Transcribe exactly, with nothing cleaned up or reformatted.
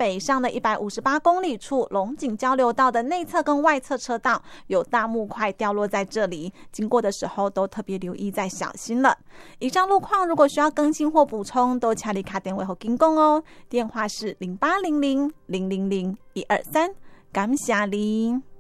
北上的一百五十八公里处，龙井交流道的内侧跟外侧车道有大木块掉落在这里，经过的时候都特别留意再小心了。以上路况如果需要更新或补充，都请你打电话给金工哦，电话是零八零零零零零一二三，感谢您。